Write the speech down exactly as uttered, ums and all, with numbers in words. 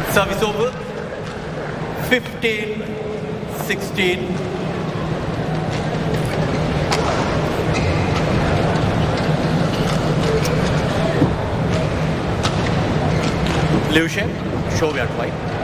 Service over. fifteen sixteen. Liu Shen, show we are white.